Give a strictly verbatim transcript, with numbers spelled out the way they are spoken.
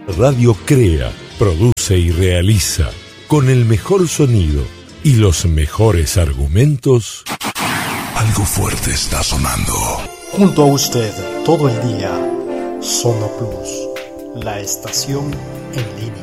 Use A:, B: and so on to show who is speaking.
A: Radio crea, produce y realiza con el mejor sonido y los mejores argumentos.
B: Algo fuerte está sonando.
C: Junto a usted todo el día. Sonoplus, la estación en línea.